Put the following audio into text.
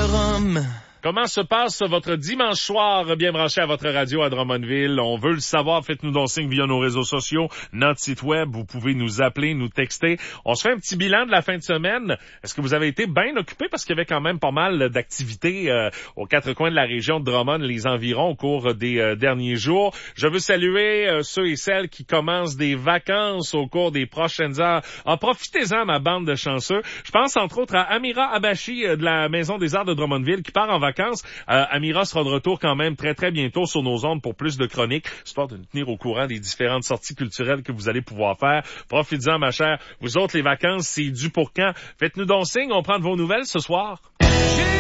rhum. Comment se passe votre dimanche soir bien branché à votre radio à Drummondville? On veut le savoir. Faites-nous donc signe via nos réseaux sociaux, notre site web. Vous pouvez nous appeler, nous texter. On se fait un petit bilan de la fin de semaine. Est-ce que vous avez été bien occupé? Parce qu'il y avait quand même pas mal d'activités aux quatre coins de la région de Drummond, les environs, au cours des derniers jours. Je veux saluer ceux et celles qui commencent des vacances au cours des prochaines heures. Profitez-en, ma bande de chanceux. Je pense entre autres à Amira Abachi de la Maison des Arts de Drummondville qui part en vacances. Amira sera de retour quand même très très bientôt sur nos ondes pour plus de chroniques, histoire de nous tenir au courant des différentes sorties culturelles que vous allez pouvoir faire. Profitez-en, ma chère. Vous autres, les vacances, c'est dû pour quand? Faites-nous donc signe, on prend de vos nouvelles ce soir.